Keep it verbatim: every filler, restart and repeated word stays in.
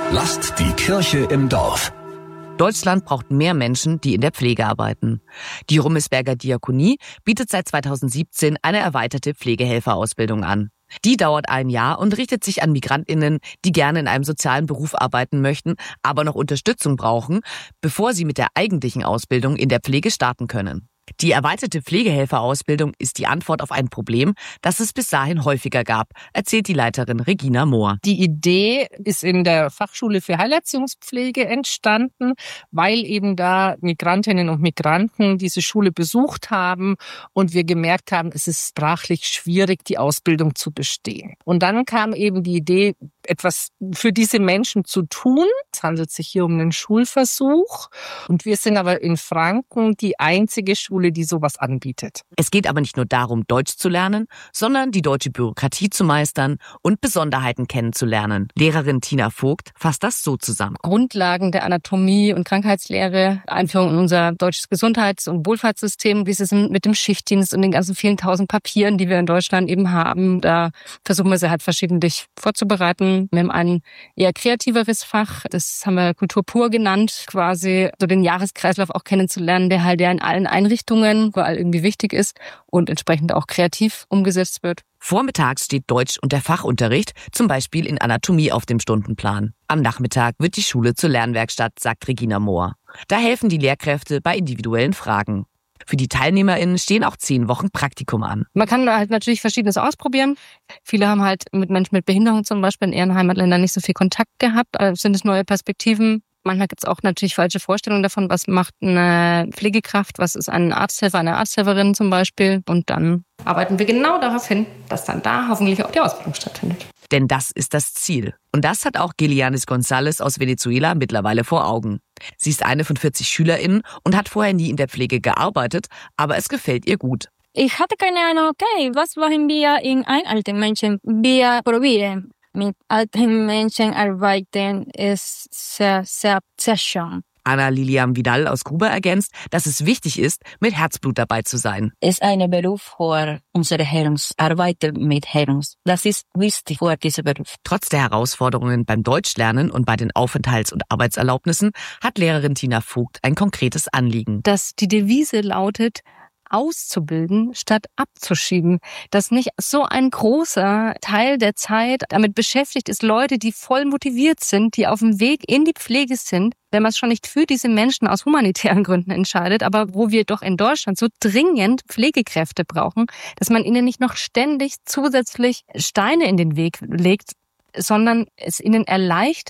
Lasst die Kirche im Dorf. Deutschland braucht mehr Menschen, die in der Pflege arbeiten. Die Rummelsberger Diakonie bietet seit zweitausendsiebzehn eine erweiterte Pflegehelferausbildung an. Die dauert ein Jahr und richtet sich an MigrantInnen, die gerne in einem sozialen Beruf arbeiten möchten, aber noch Unterstützung brauchen, bevor sie mit der eigentlichen Ausbildung in der Pflege starten können. Die erweiterte Pflegehelferausbildung ist die Antwort auf ein Problem, das es bis dahin häufiger gab, erzählt die Leiterin Regina Mohr. Die Idee ist in der Fachschule für Heilerziehungspflege entstanden, weil eben da Migrantinnen und Migranten diese Schule besucht haben und wir gemerkt haben, es ist sprachlich schwierig, die Ausbildung zu bestehen. Und dann kam eben die Idee, etwas für diese Menschen zu tun. Es handelt sich hier um einen Schulversuch und wir sind aber in Franken die einzige Schule, die sowas anbietet. Es geht aber nicht nur darum, Deutsch zu lernen, sondern die deutsche Bürokratie zu meistern und Besonderheiten kennenzulernen. Lehrerin Tina Vogt fasst das so zusammen. Grundlagen der Anatomie und Krankheitslehre, Einführung in unser deutsches Gesundheits- und Wohlfahrtssystem, wie es ist mit dem Schichtdienst und den ganzen vielen tausend Papieren, die wir in Deutschland eben haben. Da versuchen wir sie halt verschiedentlich vorzubereiten. Wir haben ein eher kreativeres Fach, das haben wir Kultur pur genannt, quasi so den Jahreskreislauf auch kennenzulernen, der halt ja in allen Einrichtungen überall irgendwie wichtig ist und entsprechend auch kreativ umgesetzt wird. Vormittags steht Deutsch und der Fachunterricht, zum Beispiel in Anatomie, auf dem Stundenplan. Am Nachmittag wird die Schule zur Lernwerkstatt, sagt Regina Mohr. Da helfen die Lehrkräfte bei individuellen Fragen. Für die TeilnehmerInnen stehen auch zehn Wochen Praktikum an. Man kann halt natürlich Verschiedenes ausprobieren. Viele haben halt mit Menschen mit Behinderung zum Beispiel in ihren Heimatländern nicht so viel Kontakt gehabt. Also sind es neue Perspektiven. Manchmal gibt es auch natürlich falsche Vorstellungen davon, was macht eine Pflegekraft, was ist ein Arzthelfer, eine Arzthelferin zum Beispiel. Und dann arbeiten wir genau darauf hin, dass dann da hoffentlich auch die Ausbildung stattfindet. Denn das ist das Ziel. Und das hat auch Gilianis González aus Venezuela mittlerweile vor Augen. Sie ist eine von vierzig SchülerInnen und hat vorher nie in der Pflege gearbeitet, aber es gefällt ihr gut. Ich hatte keine Ahnung, okay, was machen wir in einem alten Menschen? Wir probieren. Mit alten Menschen arbeiten ist sehr, sehr, sehr schön. Ana Lilian Vidal aus Kuba ergänzt, dass es wichtig ist, mit Herzblut dabei zu sein. Es ist ein Beruf für unsere Herren, arbeiten mit Herren. Das ist wichtig für diesen Beruf. Trotz der Herausforderungen beim Deutschlernen und bei den Aufenthalts- und Arbeitserlaubnissen hat Lehrerin Tina Vogt ein konkretes Anliegen. Dass die Devise lautet, auszubilden statt abzuschieben. Dass nicht so ein großer Teil der Zeit damit beschäftigt ist, Leute, die voll motiviert sind, die auf dem Weg in die Pflege sind, wenn man es schon nicht für diese Menschen aus humanitären Gründen entscheidet, aber wo wir doch in Deutschland so dringend Pflegekräfte brauchen, dass man ihnen nicht noch ständig zusätzlich Steine in den Weg legt, sondern es ihnen erleichtert,